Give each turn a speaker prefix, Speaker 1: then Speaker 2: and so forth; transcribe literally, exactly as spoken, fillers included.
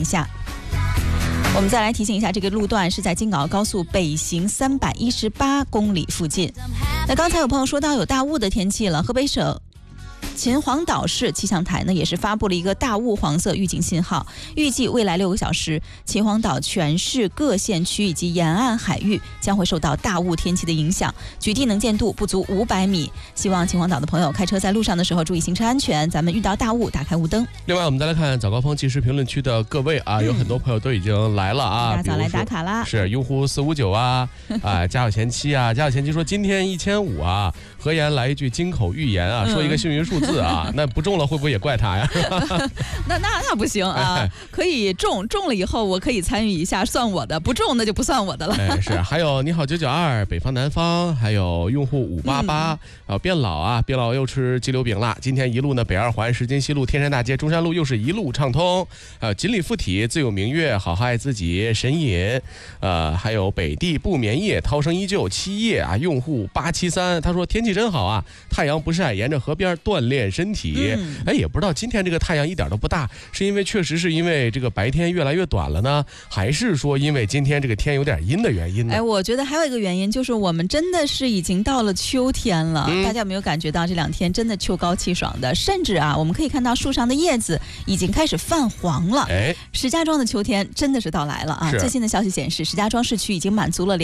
Speaker 1: 一下。我们再来提醒一下，这个路段是在京港澳高速北行三百一十八公里附近。那刚才有朋友说到有大雾的天气了，河北省秦皇岛市气象台呢也是发布了一个大雾黄色预警信号，预计未来六个小时，秦皇岛全市各县区以及沿岸海域将会受到大雾天气的影响，局地能见度不足五百米。希望秦皇岛的朋友开车在路上的时候注意行车安全，咱们遇到大雾打开雾灯。
Speaker 2: 另外，我们再来看早高峰即时评论区的各位啊，嗯、有很多朋友都已经来了啊，
Speaker 1: 大早来打卡啦。
Speaker 2: 是用户四五九啊，啊，家有贤妻啊，家有贤妻说今天一千五啊，何言来一句金口玉言啊，说一个幸运数字啊，嗯、那不中了会不会也怪他呀？
Speaker 1: 那那那不行啊，可以中中了以后我可以参与一下，算我的；不中那就不算我的了。
Speaker 2: 哎，是，还有你好九九二，北方南方，还有用户五八八，啊，变老啊，变老又吃鸡柳饼啦。今天一路呢，北二环、石金西路、天山大街、中山路又是一路畅通。还有锦鲤附体、自有明月、好好爱自己、神隐，呃，还有北地不眠夜、涛声依旧、七夜啊，用户八七三，他说天气真好啊，太阳不晒，沿着河边锻炼身体。嗯、哎，也不知道今天这个太阳一点都不大，是因为确实是因为这个白天越来越短了呢，还是说因为今天这个天有点阴的原因呢？
Speaker 1: 哎，我觉得还有一个原因就是我们真的是已经到了秋天了，嗯、大家有没有感觉到这两天真的秋高气爽的？甚至啊，我们可以看到树上的叶子已经开始泛黄了。哎，石家庄的秋天真的是到来了啊！最新的消息显示，石家庄市区已经满足了